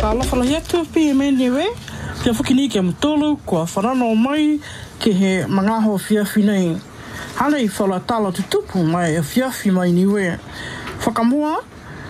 whakalofa la hiatu pi meni we. Kia whakini ke mtolu kua whanano mai ke he mangaho fiafi nei. Hana I whala tala tutupu mai e fiafi mai niwe. Whakamua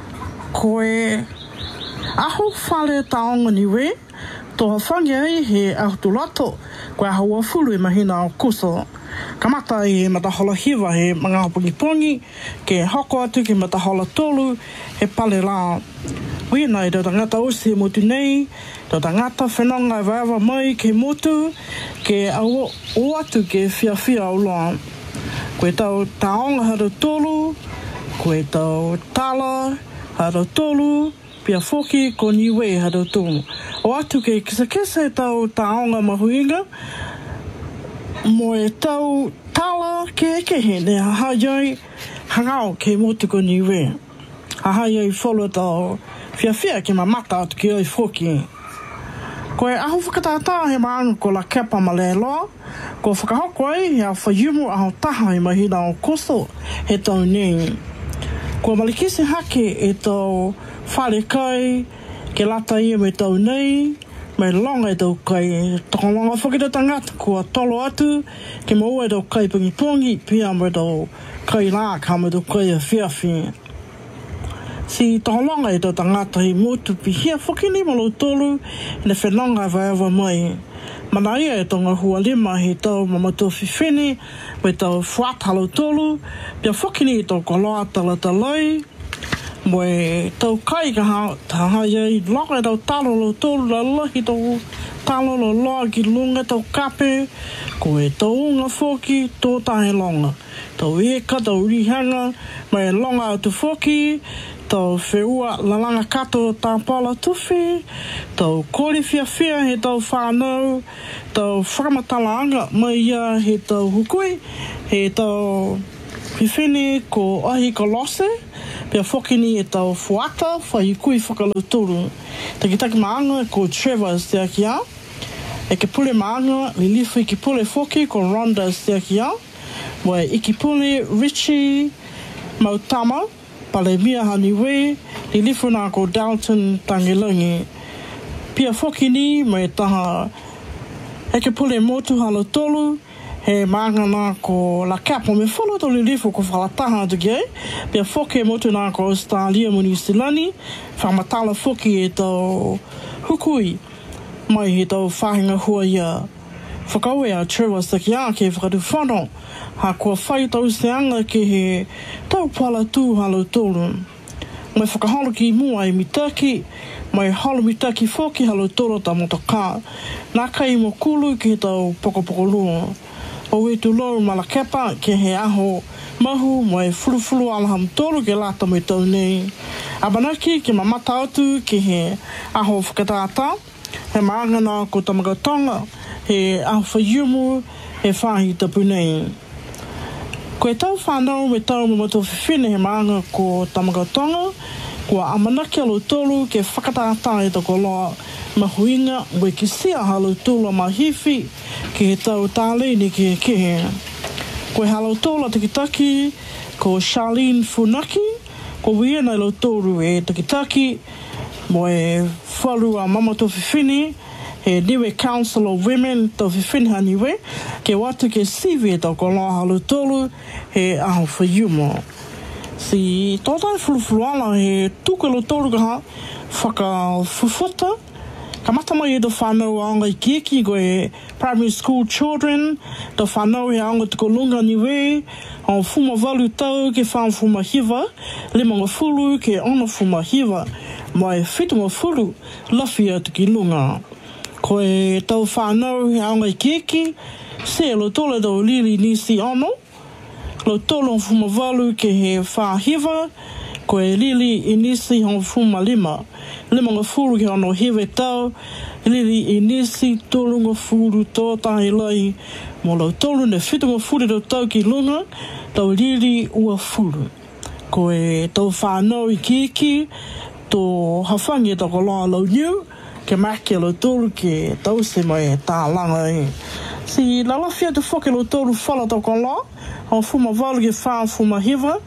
koe aho whale taonga niwe. Toha whangi ai he ahutulato koe aho fulu e mahina o kuso. Kamata I matahola hiwa he mangaho pongi ke hoko atu ke matahola tolu he pale la. Wina I te tangata usi motu nei, te tangata whenanga waewa mai ke motu, ke au o atu ke whiawhia o loa. Koe tau taonga hara tolu, koe tau tala hara tolu, pia whoki ko niwe hara tolu. O atu ke kisa e tau taonga mahuinga, mo e tau tala ke ekehe ne hahaiai hangao ke motu ko niwe. Hahaiai wholo tau whiawhia ke mamata atu ki ai whoki. Koe aho whakatātā he maanga ko la kepa ma le loa, ko whakahoko ai he a whaiumu aho taha I mahina o koso he tau nei. Ko malikisi hake e tau whare kai, ke lata ia me tau nei, me longa e tau kai. Tokonga whakita tangata kua tolo atu, ke maua e tau kai pungi, pia me tau kai lā ka me tau kai a whiawhia. Si toholonga e tau tangata I motu pi hia whakini malo tolu ne whenanga waewa mai. Mana ia e tonga hua lima he tau mamato whiwhene, me tau whuatalo tolu, pia whakini e tau koloa talatalai, mo e tau kai ka tahai ai, loka e tau talo lo tolu la lahi tau talo lo loa ki lunga tau kape, ko e tau unga whoki tō tahe longa. Tau eka, tau rihanga, me longa atu whoki, tau wheua lalanga kato tā pala tuwhi, tau kore whiawhia he tau whānau, tau whakamatalaanga mai ia he tau hukui, he tau whiwhene ko ahi kolose, pia whokini e tau whuata, whahikui whakalauturu. Taki maanga ko Trevor Stiakia, e ke pule maanga li lifu I ki pule whoki ko Rhonda Stiakia, mo e I ki pule Richie Mautama, pale mia haniwe, li lifu nā ko Dalton Tangilangi. Pia whokini me taha heke pule motu halo tolu, he maanga nā ko la kapo me wholo to li lifu ko whalataha atu ki ai. Pia whoke motu nā ko Australia mo New Zealand, whamatala whoki e tau hukui, mai he tau whahinga hua ia. Whakaue a Trevor Stiakia ke whakatu whano, ha kua whai tau seanga ke he tau pala tū halo tolu. Mai whakaholo ki mua I mitaki, mai holo mitaki whoki halo tolu ta motoka. Nā kai mo kulu ke he tau pokopoko lua. O e tu loro malakepa ke he aho mahu mai fulu alaham tolu ke lata mai tau nei. Abanaki ke mamata atu ke he aho whakatātā, he maangana ko Tamagatonga, he aho whaiumu, he whahi tapu nei. Ko e tau whanau me tau mamato whiwhene he maanga ko Tamagatonga, kua amanaki alo tolu ke whakatātā e tako loa mahuinga mo ki sia halo tolu mahiwhi ke he tau tāleni ke he kehe. Ko e halo tolu takitaki ko Charlene Funaki, ko wiena alo tolu e takitaki mo e whalu a mamato whiwhene, he Niwe Council of Women tau whiwhene haniwe, ke watu ke sivi e tau ko loa halo tolu he aho whaiumo. Si tōtai fulufuluala he tūkelo tolu kaha whakawhuwhuta, ka mata mai e tō whanau aonga I kieki ko e primary school children, tō whanau he aonga tuko lunga niwe, o fuma walu tau ke whāng fuma hiwa, limanga fulu ke ona fuma hiwa, mai whitunga fulu lafi atu ki lunga. Ko e tau whanau he aonga I kieki, se lo tole tau lili nisi ono, lo tolo fuma walu ke he whahiwa, ko e lili inisi hon fuma lima. Limanga furu ke ono hiwe tau, lili inisi tolunga furu tō tahi lai, mo lo tolu ne whitunga furu tau tau ki lunga, tau lili ua furu. Ko e tau whanau I kieki, tō hawhangi e tako loa lau niu, ke maki lo tolu ke tau se mai tā langa e. Si lalawhia te whoke lo tolu whala tako loa, hon fuma walu ke wha fuma hiwa,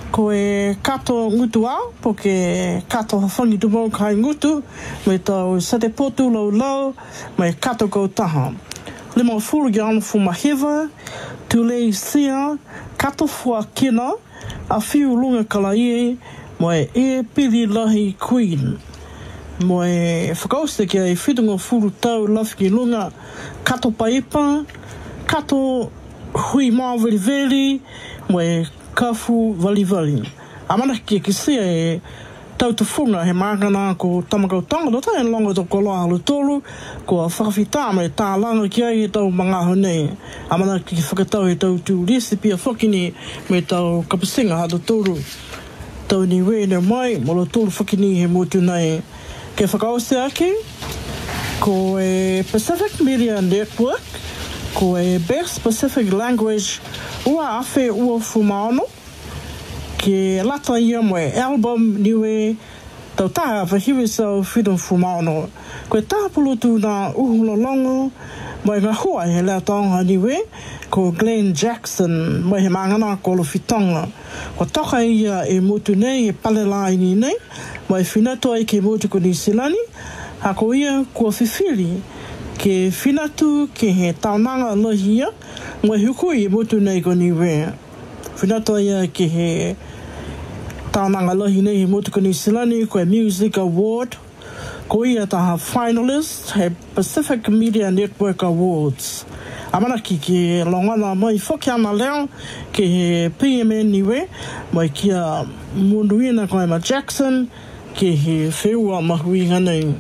ko e kato ngutu au, po ke kato hawhangi tu mau kai ngutu, me tau sate potu lau, me kato kou taha. Lima furu ki anu fu mahewa, tule sia, kato fua kina, a whiu lunga kalaie, mo e pili lahi queen. Mo e whakauste ki e whitunga furu tau lafi ki lunga, kato paipa, kato hui maa veri veri, mo e kafu vali vali. Amana ki sia e tau te whunga he māngana ko tamakau tangata e longa to ko loa halu tolu ko a whakawhita me tā langa ki ai e tau mga honei. Amana ki whakatau e tau tu recipe a whakini me tau kapasinga hato tolu. Tau ni wēne mai mo lo tolu whakini he motu nei. Ke whakaose ake ko e Pacific Media Network ko e Best Pacific Language ua awhe ua fumaono ke lata ia mo e album niwe tau taha wahiwe sau whidum fumaono. Ko e tāpulutu nā uhulolongo mo e ngā hua he lea taonga niwe ko Glenn Jackson mo he mangana ko lo fitonga. Ko toka ia e motu nei e pale lai ni nei mo e whinato ai ke motu ko Nisilani ha ko ia kua whiwhiri ke whinatu ke he taonanga lohi ia mo e hukui e motu nei ko niwe. Whinato ia ke he taonanga lohi nei he motu ko Nisilani ko e Music Award ko ia taha finalist he Pacific Media Network Awards. Amana ki ke longana mai whoki ana leo ke he PMN niwe mai kia munuina ko Emma Jackson ke he wheua mahui nganei.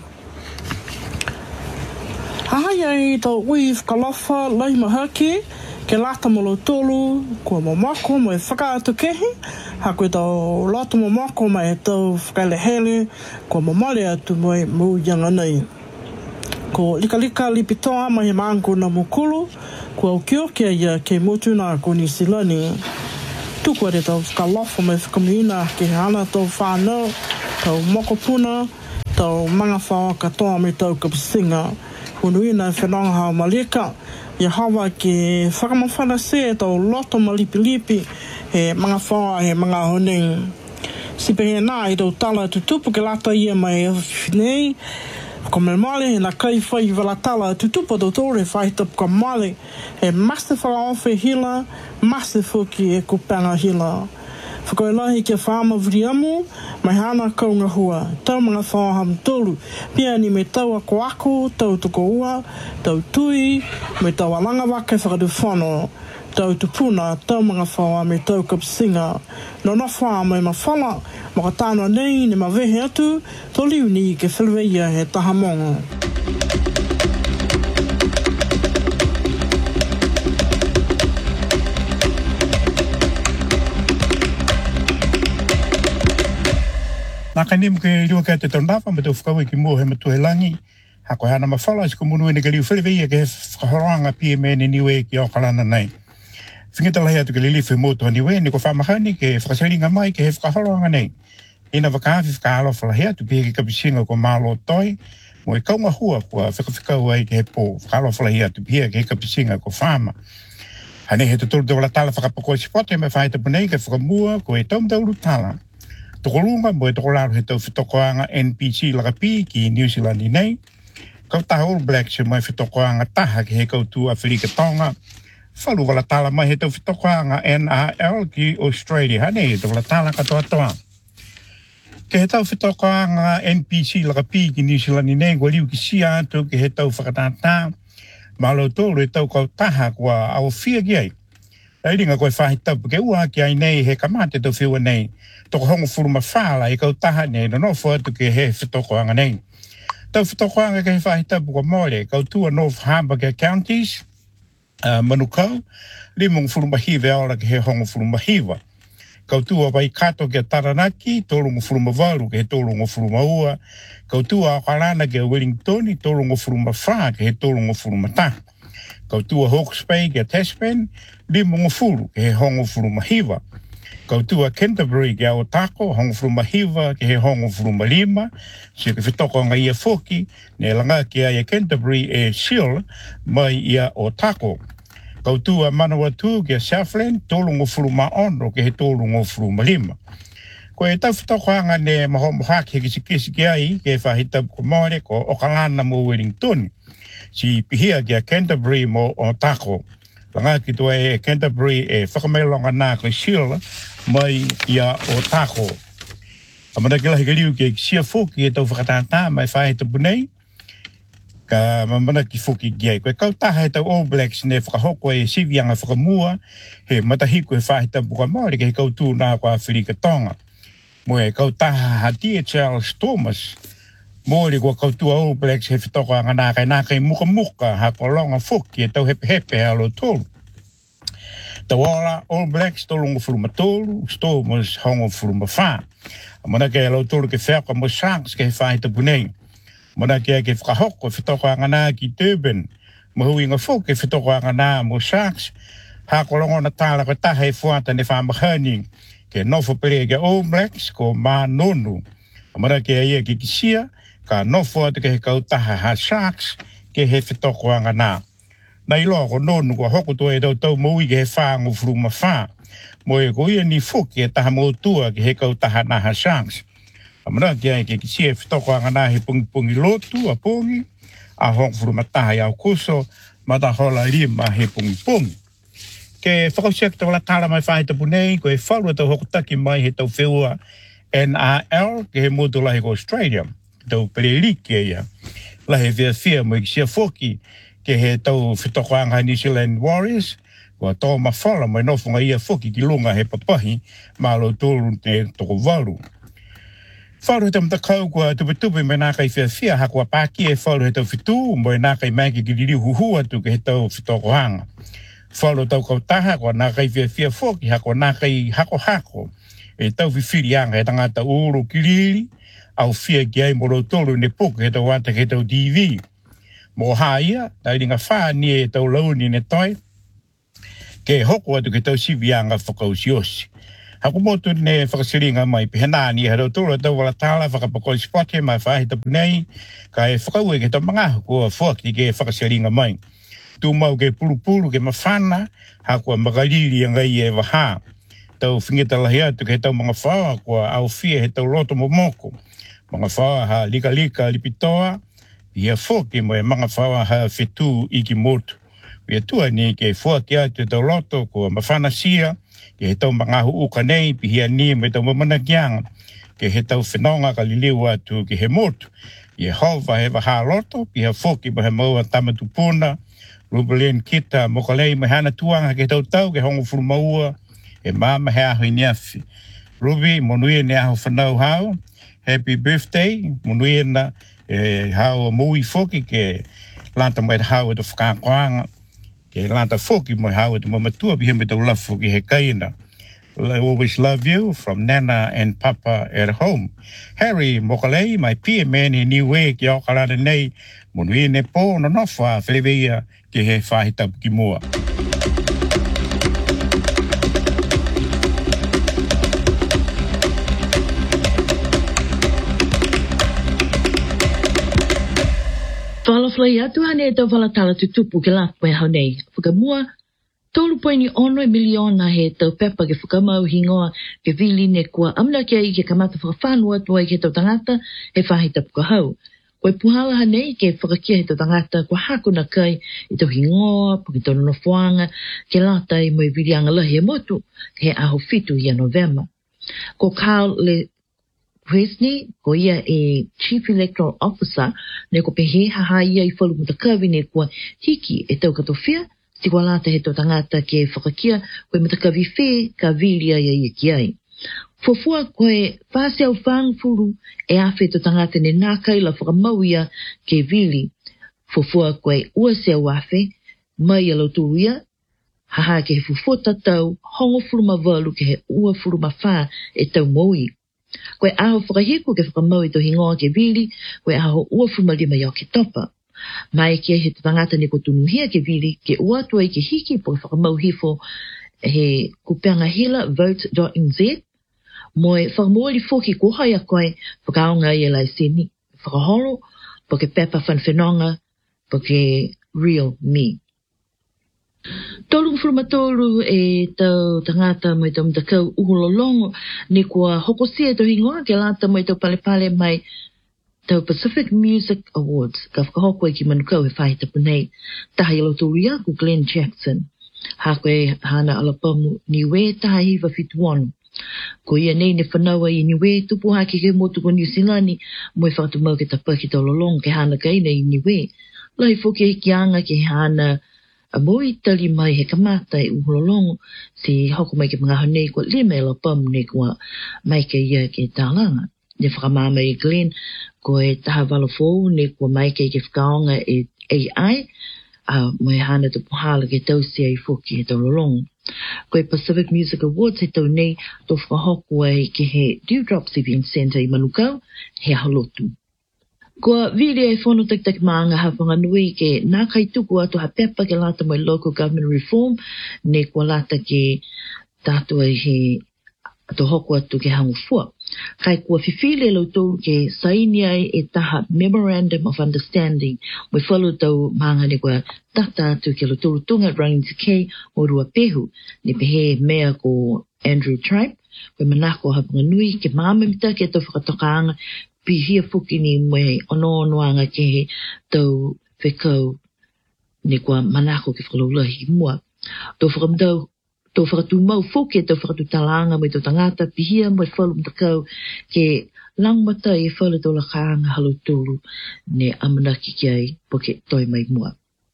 Hahai ai tau ui whakalofa lai mahaki ke lata molo tolu kua mamako mo e whakaatu kehi ha koe tau lata mamako mai e tau whakalehele kua mamale atu mo e muyanga nei. Ko lika lipitoa mai he maangu na mukulu kua ukiokia ia ke motu nā ko Nisilani. Tukua re tau whakalofa mai whakamuina ke hana tau whānau, tau mokopuna, tau manga whawa katoa me tau kapasinga. Unuina e whenonga hao malika, ia hawa ke whakamawhana se tau loto malipilipi he mga whawa he mga honeng. Sipe he nā i tau tala tutupu ke lata ia mai e whinei, ko me male he na kai whai wala tala tutupu tau tore whai tapu ka male, he mase whakaofe hila, mase whuki e kupanga hila. Whakaelahi ke whaama vriamu, mai hana kaunga hua, tau mga whaaham tolu, pia ni me tau a koako, tau tuko ua, tau tui, me tau alanga wake whakadu whano, tau tupuna, tau mga whaa me tau kapasinga. No na whaa mai mawhala, maka tāna nei ne mawehe atu, to liu ni ke whelweia he tahamonga. Nā kai nimu ke riwa kia te taunapa, me tau whakaui ki mua he matu he langi. Ha koe hana mawhala, si ko munu ene ke riu wheleweia ke he whakahoanga PMN niwe ki Aukalana nei. Whingita lahi atu ke lilifu he motu niwe, ni ko whamahani ke whakasaringa mai ke he whakahoanga nei. Ina wakawhi whakahalofa lahi atu ke he kapisinga ko mālo toi, mo e kaunga hua kua whakawhikau ai ke he pō. Whakahalofa lahi atu ke he kapisinga ko whama. Hane he tuturu te wala tala whakapako sipote me whaita punei ke whakamua ko e taumdauru tala. Tokolunga mo e tokolaru he tau whitokoanga NPC lakapi ki New Zealand nei. Kau taha All Blacks he mai whitokoanga taha ki he koutu Awhirika Tonga. Whalu wala tala mai he tau whitokoanga NRL ki Australia. Hane he tau wala tala katoa toa. Ke he tau whitokoanga NPC lakapi ki New Zealand nei. Kua liu ki sia atu ki he tau whakatata. Malo tolu he tau kau taha kua awhia ki ai. Ringa koe whahitapu ke ua ki ai nei he kamate tau whiua nei. Toko hongo furuma whala i kau taha nei no nofo atu ke he whitokoanga nei. Tau whitokoanga ke he whahitapu ko mole, kau tua North Harbour Counties, Manukau, limong furuma hiwa aora ke he hongo furuma hiwa. Kau tua Waikato ke Taranaki, tolungo furuma waru ke he tolungo furuma ua. Kau tua Aukalana ke Wellingtoni, tolungo furuma wha ke he tolungo furuma taha. Kau tua Hawke's Bay ke Tasman, limong furu ke he hongo furuma hiwa. Kau tua Canterbury ke Aotako, hongo furuma hiwa ke he hongo furuma lima. Si ke whitoko nga ia foki, ne langa ke aia Canterbury e Seal mai ia Aotako. kautua manawa tu ke Southland tolungo fuluma ono ke he tolungo fuluma lima. Ko e tawhitoko anga ne mahomohaki kisi ai ke whahita ko more ko Okalana mo Wellington. Si pihia kia Canterbury mo Otago. Langa ki tua e Canterbury e whakamelonga nā ko Sheila mai ia Otago. Amana ke lahi kariu ke sia foki e tau whakatata mai whahita punei. Ka mamana ki foki giai. Koe kautaha e tau All Blacks ne whakahoko e sivianga whakamua he matahiko e whahita puka maori ke he kautu nā kwa Whirika Tonga. Mo e kautaha hati e Charles Thomas. Mōri kua kautua All Blacks he whitoko anga nā kai muka ha ko longa foki e tau hepe alo tolu. Tawala All Blacks tolungo fuluma tolu, Thomas hongo fuluma wha. Mana ke alo tolu ke whaka mo Sharks ke he whaita punei. Mana ke whakahoko whitoko anga nā ki Durban. Mahui ngā foki whitoko anga nā mo Sharks. Ha ko longa na tāla ko taha e whuata ne whamahani. Ke nofo pere ke All Blacks ko mā nonu. Mana ke ia ki kisia. Ka nofo atu ke he kautaha ha Sharks ke he whitoko anga nā. Nei loa ko nonu kua hoko tua e tau maui ke he whaangu furuma wha. Mo e ko ia ni fuki e taha mautua ke he kautaha na ha Sharks. Amana kia e ke kisia e whitoko anga nā he pungi lotu a pongi. A hong furuma taha i au kuso mata hola rima he pungi. Ke whakausia ki tau la tāra mai whahita punei ko e whalua tau hoko taki mai he tau whiua NRL ke he motu lahi ko Australia. Tau pereliki e ia. Lahe whia mo i kisia foki ke he tau whitoko anga New Zealand Warriors. Kua tō mawhala mo i nofunga ia foki ki lunga he papahi ma lo tōru te toko waru. Wharu he tau mtakau kua tupe me nā kai whia ha kua pāki e wharu he tau whitu mo i nā kai maiki ki riri huhua tu ke he tau whitoko anga. Wharu tau kautaha kua nā kai whia foki ha kua nā kai hako. E tau whiwhiri anga he tangata uru ki riri. Au fia ki ai moro tolu ne puku he tau wata ke tau TV. Mo haia, tai ringa whaa ni e tau launi ne toi. Ke hoko atu ke tau sivianga whakausiosi. Haku motu ne whakasiringa mai pihena ni he tau tolu tau wala tala whakapakoi spote mai whahita punei. Ka e whakaue ke tau mangahu kua whaki ke whakasiringa mai. Tu mau ke pulu ke mawhana, hakua makariri ngai e waha. Tau whingeta lahi atu ke tau mga whawa kua au fia he tau loto momoko. Mga whawa ha lika lipitoa, ia foki mo e mga whawa ha whetu i ki motu. Ia tua ni ke fuaki atu tau loto kua mawhana sia, ke he tau mga uka nei, pihia ni me tau mamana kianga, ke he tau whenonga ka liliu atu ki he motu. Ia hova he waha loto, pihia foki mo he maua tamatupuna, Rubalien kita mokalei me hana tuanga ke tau ke hongo furu maua, e mama he aho i niafi. Ruby, monuia ne aho whanau hao, happy birthday, monuia na hao mui foki ke lanta mai hao e to whakakoanga, ke lanta foki mai hao e to mamatua bihe me tau lafu ki he kaina. I always love you from Nana and Papa at home. Harry Mokalei, my peer man in New Way ki Okalana nei, monuia ne po no nofa wheleweia ke he whahita ki mua. Whalawhalai atu hane e tau walatala tutupu ke lapu e hau nei. Whakamua, 3.1 miliona he tau pepa ke whakamau hingoa ke vili ne kua amna kia i ke kamata whakawhanua tua i ke tau tangata he whahita puka hau. Koe puhala hanei ke whakakia he tau tangata kua hakuna kai i tau hingoa, puki tau nonofuanga, ke lata i mo i vili anga lahi e motu he aho fitu i a November. Ko Carl le Huesney, ko ia e Chief Electoral Officer, ne ko pehe haha ia i whalu mutakawi ne kua hiki e tau katowhia, si kua lata he tau tangata ke whakakia koe mutakawi whe ka vilia ia ia ki ai. Fofua koe whaseo whangfuru e awhi tau tangata ne nākai la whakamauia ke vili. Fofua koe ua seo awhi, mai alo tuia, haha ke he fufuta tau, hongo furuma walu ke he ua furuma wha e tau moui. Koe aho whakahiku ke whakamau i to hingoa ke vili, koe aho ua fumalima iau ke topa. Mai kia he tangata ne ko tunuhia ke vili, ke ua tua i ke hiki po whakamau hifo he kupeanga hila vote.nz, moe whakamuari foki ko haia koe whakaonga i elai sini, whakaholo, po ke pepa whanwhenonga, po ke real me. Tolu frumatolu tau tangata mai tau mtakau uhulolongo ni kua hokosia tau hingoa ke lata mai tau pale mai tau Pacific Music Awards ka whakahoko ki manukau whai tapu nei. Taha ilo tūri aku Glenn Jackson. Hakoe hana alapamu niwe taha hiva fituanu. Ko ia nei ne whanaua I niwe tupu haki ke motu ko New Zealand mo whakatumau ke tapaki tau lolong ke hana kai nei niwe. Lai foke hiki anga ke hana a moi tali mai he kamata uhulolongo si hoko mai ke mga hanei ko lima alapamu ne kua mai ke ia ke tālanga. Ne whakamama Glenn ko taha walofo ne kua mai ke whakaonga AI mo hana tupu hala ke tausi ai foki he tau lolongo. Ko Pacific Music Awards he tau nei to whakahoko ai ke he Dewdrops Event Centre I manukau he halotu. Ko vili e whono tak maanga hawhanga nui ke nā kai tuku atu ha pepa ke lata mai local government reform ne kua lata ke tātua he to hoko atu ke hangu fua. Kai kua whiwhile lau tōru ke saini ai e taha Memorandum of Understanding mo whalu tau maanga ne kua tata atu ke lau tōru tunga running to kei o rua pehu ne pehe mea ko Andrew Tribe koe manako hapanga nui ke maamamita ke tau whakatokaanga pihia fuki ni mwe ono ke he tau whekau ne kua manako ke whakaulahi mua. Tau whakamdau tau whakatu mau fuki tau whakatu talanga me tau tangata pihia mwe whalu mtakau ke langmata e whalu tau lakaanga halo tūru ne amanaki ki ai poke toi mai mua.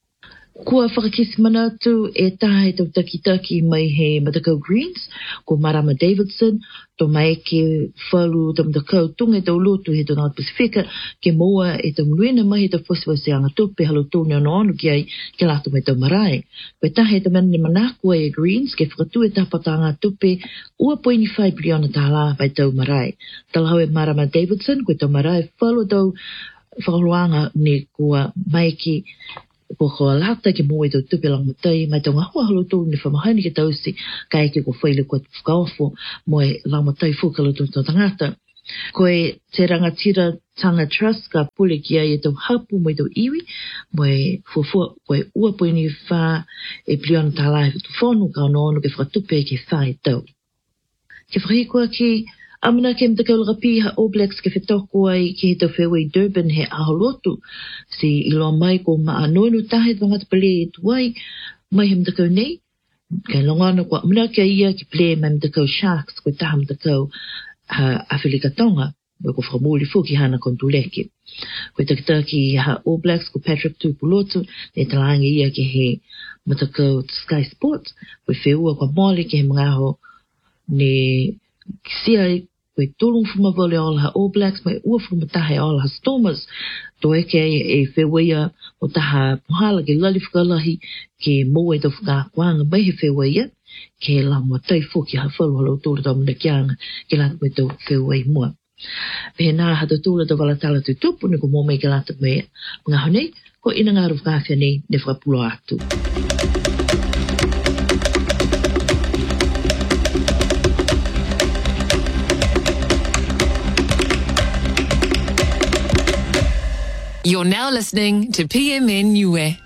Kua whakakisi mana atu e taha tau taki mai he Matakau Greens, ko Marama Davidson, to mai ke whalu tau Matakau tunga tau lotu he tau North Pacifica, ke moa e tau mluena mai he tau whasiwasi anga tupe halo tūne ono ki ai ke lato mai tau marae. Koe taha tau mene manakua e Greens, ke whakatu e tapata anga tupe, ua poini 5 biliona tāla mai tau marae. Talahau e Marama Davidson, koe tau marae whalu tau whakaruanga ne kua mai ki ko lata ke moe tau tupe lang matai mai tau ngahua halo tōru ne whamahani ke tausi kai ke ko whaile kua whakaofo moe lang matai fuka lo tōru tangata. Koe te rangatira tanga trust ka pule ki ai e tau hapu moe tau iwi moe fuafua koe ua poini wha e pliona tālai tu whonu ka ono ke whakatupe ke whae tau. Ke whakikoa ki amana ke mtakau lagapi ha All Blacks ke whetoko ai ki he tau whewai Durban he aholotu si iloa mai ko maa noinu tahe wangata pale e tuai mai he mtakau nei kai longana kua amana ke ia ki ple mai mtakau Sharks koe taha mtakau Awhirika Tonga koe ko whakamuli fuki hana kontuleke koe takita ki ha All Blacks ko Patrick Tupulotu ne talangi ia ki he mtakau Sky Sports koe wheua kua mole ki he mga ho ne kisia koe tolong whumawale ola ha All Blacks mai ua whumatahe ola ha Stormers to eke e whewea o taha puhala ke lali whakalahi ke moe tau whakakuanga mai he whewea ke langwa tai fuki ha whalu halo tōra tau muna kianga ke lata mai tau whewea mua. Pehe nā hata tōra tau walatala tu tupu ne ko mō mai ke lata mai mga honei ko ina ngā rufkawhia nei ne whakapulo atu. You're now listening to PMN Niue.